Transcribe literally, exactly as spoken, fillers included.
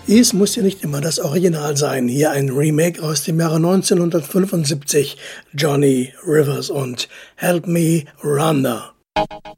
Dies muss ja nicht immer das Original sein. Hier ein Remake aus dem Jahre neunzehnhundertfünfundsiebzig. Johnny Rivers und Help Me Rhonda.